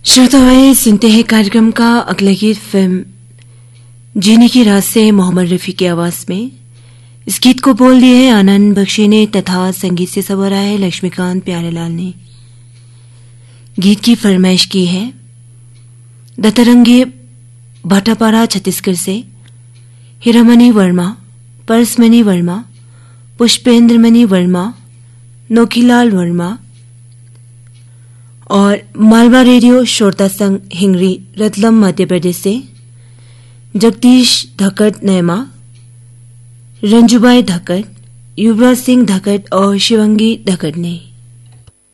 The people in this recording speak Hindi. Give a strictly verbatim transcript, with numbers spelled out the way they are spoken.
श्रोताएं सुनते हैं कार्यक्रम का अगला गीत फिल्म जीने की रात से मोहम्मद रफी की आवाज में। इस गीत को बोल दिए हैं आनंद बख्शी ने तथा संगीत से संवरा है लक्ष्मीकांत प्यारेलाल ने। गीत की फरमाइश की है दत्तरंगे भाटापाड़ा छत्तीसगढ़ से हीरामणि वर्मा, परसमणि वर्मा, पुष्पेंद्रमणि वर्मा, नोखीलाल वर्मा और मालवा रेडियो श्रोता संघ हिंगरी रतलम मध्य प्रदेश से जगदीश धक्कड़ नैमा, रंजूबाई धक्कड़, युवराज सिंह धक्कड़ और शिवंगी धक्कड़ ने।